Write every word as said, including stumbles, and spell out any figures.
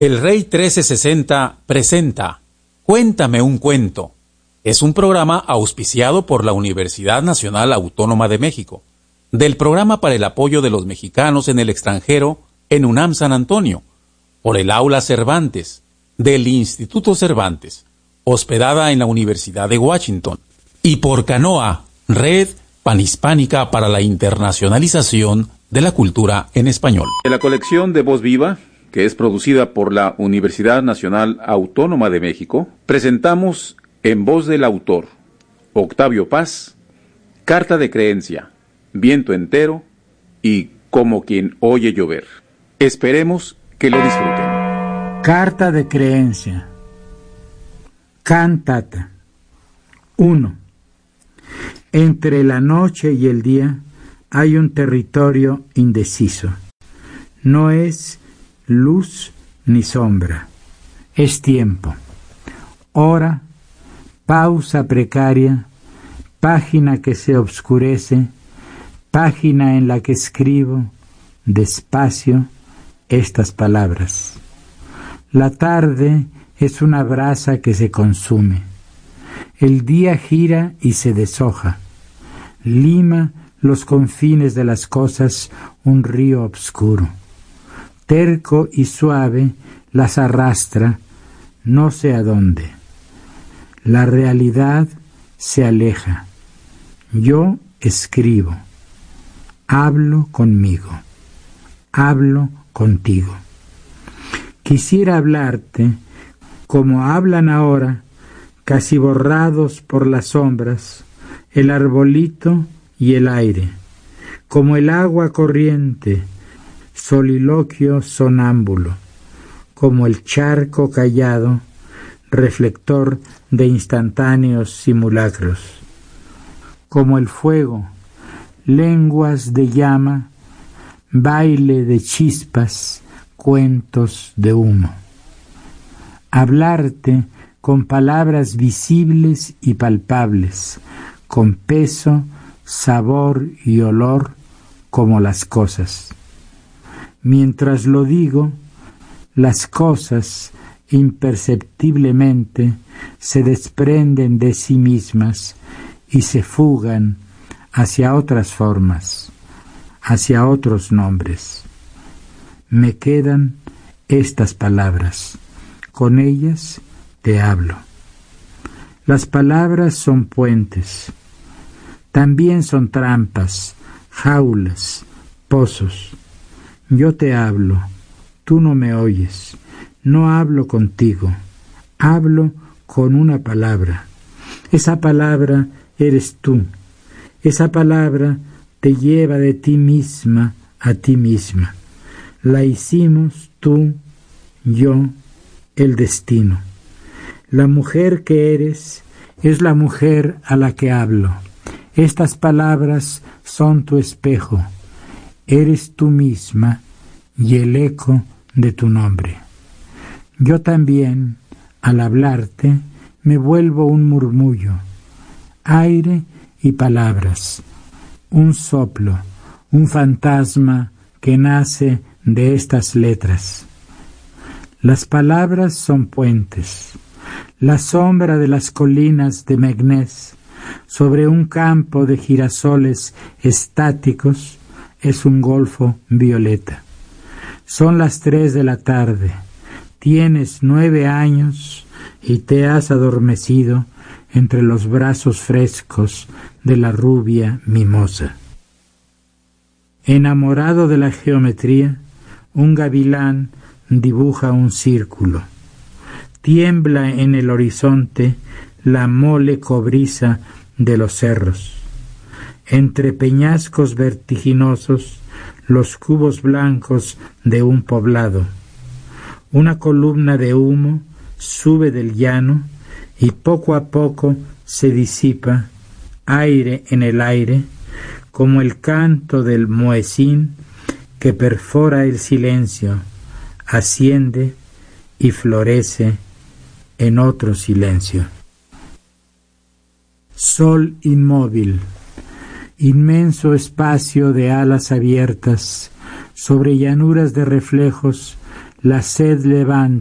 El Rey trece sesenta presenta Cuéntame un cuento. Es un programa auspiciado por la Universidad Nacional Autónoma de México, del Programa para el Apoyo de los Mexicanos en el Extranjero en UNAM San Antonio, por el Aula Cervantes, del Instituto Cervantes, hospedada en la Universidad de Washington, y por Canoa, Red Panhispánica para la Internacionalización de la Cultura en Español. De la colección de Voz Viva, que es producida por la Universidad Nacional Autónoma de México, presentamos en voz del autor, Octavio Paz, Carta de Creencia, Viento Entero y Como quien oye llover. Esperemos que lo disfruten. Carta de Creencia. Cantata. uno. Entre la noche y el día hay un territorio indeciso. No es luz ni sombra, es tiempo, hora, pausa precaria, página que se obscurece, página en la que escribo, despacio, estas palabras. La tarde es una brasa que se consume. El día gira y se deshoja. Lima los confines de las cosas un río obscuro. Terco y suave las arrastra, no sé a dónde. La realidad se aleja. Yo escribo. Hablo conmigo. Hablo contigo. Quisiera hablarte como hablan ahora, casi borrados por las sombras, el arbolito y el aire, como el agua corriente, soliloquio sonámbulo, como el charco callado, reflector de instantáneos simulacros, como el fuego, lenguas de llama, baile de chispas, cuentos de humo. Hablarte con palabras visibles y palpables, con peso, sabor y olor como las cosas. Mientras lo digo, las cosas imperceptiblemente se desprenden de sí mismas y se fugan hacia otras formas, hacia otros nombres. Me quedan estas palabras, con ellas te hablo. Las palabras son puentes, también son trampas, jaulas, pozos. Yo te hablo, tú no me oyes, no hablo contigo, hablo con una palabra. Esa palabra eres tú, esa palabra te lleva de ti misma a ti misma. La hicimos tú, yo, el destino. La mujer que eres es la mujer a la que hablo. Estas palabras son tu espejo. Eres tú misma y el eco de tu nombre. Yo también, al hablarte, me vuelvo un murmullo, aire y palabras, un soplo, un fantasma que nace de estas letras. Las palabras son puentes. La sombra de las colinas de Meknès sobre un campo de girasoles estáticos es un golfo violeta. Son las tres de la tarde. Tienes nueve años y te has adormecido entre los brazos frescos de la rubia mimosa. Enamorado de la geometría, un gavilán dibuja un círculo. Tiembla en el horizonte la mole cobriza de los cerros. Entre peñascos vertiginosos, los cubos blancos de un poblado. Una columna de humo sube del llano y poco a poco se disipa, aire en el aire, como el canto del muezín que perfora el silencio, asciende y florece en otro silencio. Sol inmóvil, inmenso espacio de alas abiertas, sobre llanuras de reflejos, la sed levanta.